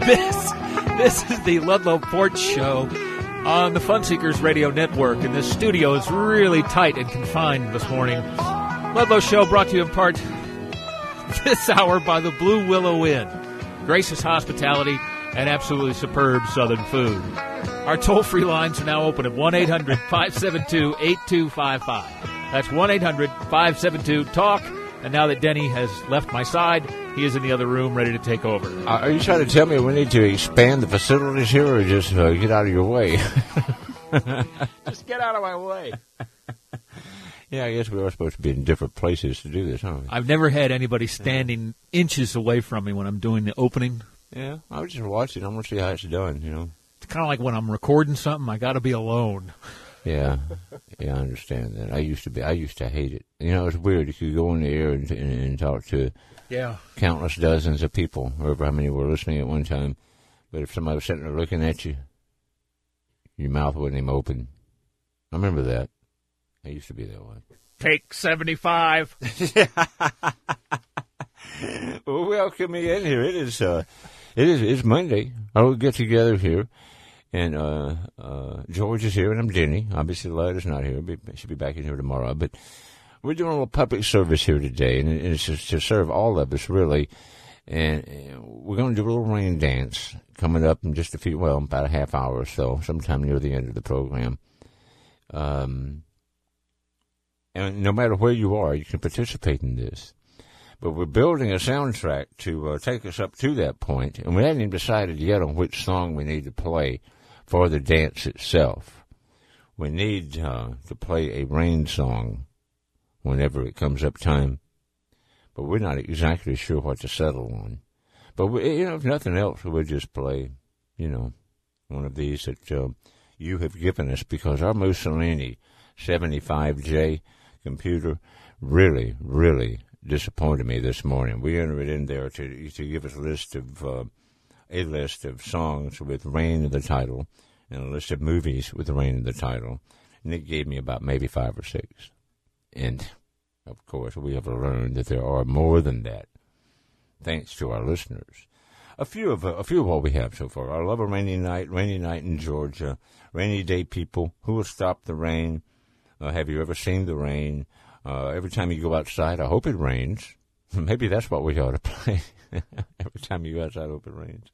This is the Ludlow Porch Show on the Fun Seekers Radio Network, and this studio is really tight and confined this morning. Ludlow Show brought to you in part this hour by the Blue Willow Inn, gracious hospitality, and absolutely superb southern food. Our toll-free lines are now open at 1-800-572-8255. That's 1-800-572-TALK. And now that Denny has left my side, he is in the other room ready to take over. Are you trying to tell me we need to expand the facilities here or just get out of your way? Just get out of my way. Yeah, I guess we are supposed to be in different places to do this, aren't we? I've never had anybody standing inches away from me when I'm doing the opening. Yeah, I was just watching. I'm going to see how it's done, you know. It's kind of like when I'm recording something, I got to be alone. Yeah, I understand that. I used to hate it. You know, it's weird. You could go on the air and talk to countless dozens of people, however how many were listening at one time. But if somebody was sitting there looking at you, your mouth wouldn't even open. I remember that. I used to be that way. Take 75. Well, welcome me in here. It's Monday. I'll get together here. And George is here, and I'm Denny. Obviously, Lud is not here. She'll be back in here tomorrow. But we're doing a little public service here today, and it's just to serve all of us, really. And we're going to do a little rain dance coming up in just about a half hour or so, sometime near the end of the program. And no matter where you are, you can participate in this. But we're building a soundtrack to take us up to that point, and we haven't even decided yet on which song we need to play for the dance itself. We need to play a rain song whenever it comes up time, but we're not exactly sure what to settle on. But, if nothing else, we'll just play, one of these that you have given us, because our Mussolini 75J computer really, really disappointed me this morning. We entered in there to give us a list of songs with rain in the title and a list of movies with rain in the title. And it gave me about maybe 5 or 6. And, of course, we have learned that there are more than that, thanks to our listeners. A few of what we have so far. I love a rainy night in Georgia, rainy day people, who will stop the rain. Have you ever seen the rain? Every time you go outside, I hope it rains. Maybe that's what we ought to play. Every time you go outside, I hope it rains.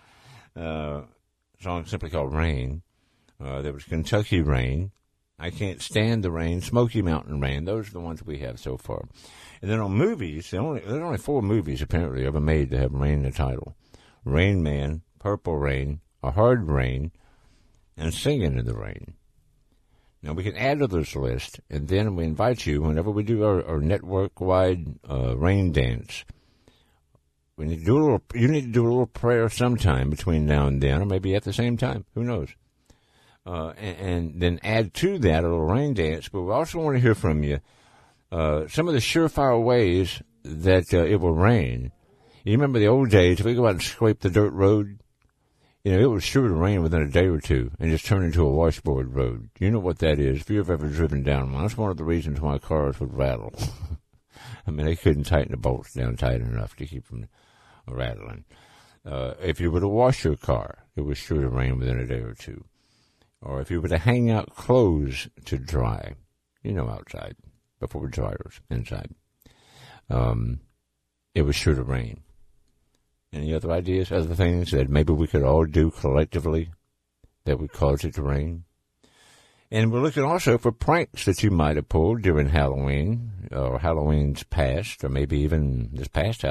Song simply called Rain. There was Kentucky Rain. I Can't Stand the Rain. Smoky Mountain Rain. Those are the ones we have so far. And then on movies, there are only 4 movies apparently ever made that have rain in the title. Rain Man, Purple Rain, A Hard Rain, and Singing in the Rain. Now, we can add to this list, and then we invite you, whenever we do our network-wide rain dance, you need to do a little prayer sometime between now and then, or maybe at the same time. Who knows? And then add to that a little rain dance. But we also want to hear from you some of the surefire ways that it will rain. You remember the old days, if we go out and scrape the dirt road, it was sure to rain within a day or two and just turn into a washboard road. You know what that is. If you've ever driven down one, that's one of the reasons why cars would rattle. I mean, they couldn't tighten the bolts down tight enough to keep them rattling. If you were to wash your car, it was sure to rain within a day or two. Or if you were to hang out clothes to dry, outside, before dryers, inside, it was sure to rain. Any other ideas, other things that maybe we could all do collectively that would cause it to rain? And we're looking also for pranks that you might have pulled during Halloween or Halloween's past, or maybe even this past